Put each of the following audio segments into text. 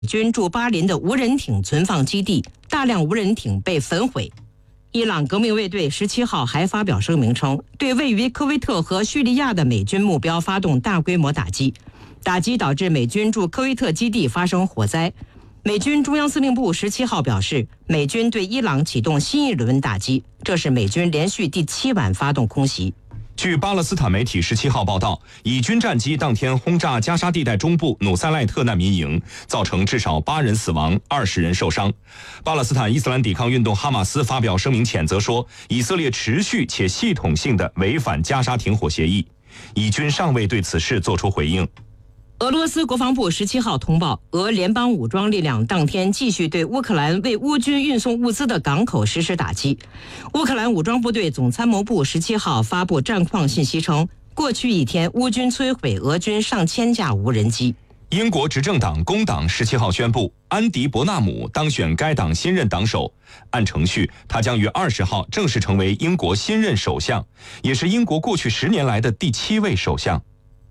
军驻巴林的无人艇存放基地，大量无人艇被焚毁。伊朗革命卫队17号还发表声明称，对位于科威特和叙利亚的美军目标发动大规模打击，导致美军驻科威特基地发生火灾。美军中央司令部17号表示，美军对伊朗启动新一轮打击，这是美军连续第7晚发动空袭。 据巴勒斯坦媒体17号报道，以军战机当天轰炸加沙地带中部努塞赖特难民营，造成至少8人死亡，20人受伤。巴勒斯坦伊斯兰抵抗运动哈马斯发表声明谴责说，以色列持续且系统性地违反加沙停火协议，以军尚未对此事作出回应。 俄罗斯国防部17号通报，俄联邦武装力量当天继续对乌克兰为乌军运送物资的港口实施打击。乌克兰武装部队总参谋部17号发布战况信息称，过去一天乌军摧毁俄军上千架无人机。 英国执政党工党17号宣布，安迪·伯纳姆当选该党新任党首。按程序，他将于20号正式成为英国新任首相，也是英国过去10年来的第7位首相。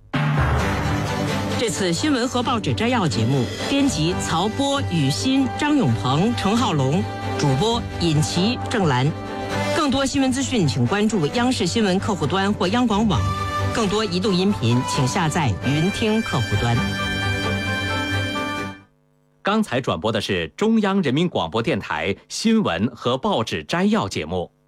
这次新闻和报纸摘要节目，编辑曹波、雨欣、张永鹏、程浩龙，主播尹琪、郑兰。更多新闻资讯，请关注央视新闻客户端或央广网。更多移动音频，请下载云听客户端。 刚才转播的是中央人民广播电台新闻和报纸摘要节目。